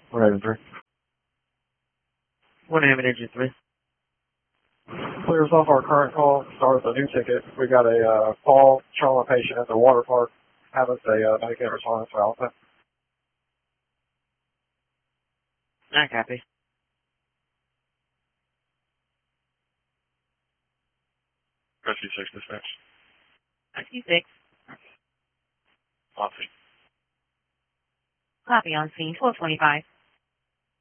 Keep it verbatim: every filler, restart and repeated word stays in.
Raven three. One Hammond Engine three. Clears off our current call, starts a new ticket. We got a uh, fall trauma patient at the water park. Have us a uh, Medicaid response for Alpha. I copy. Rescue six dispatch. Rescue six. Coffee. Copy on scene, twelve twenty-five.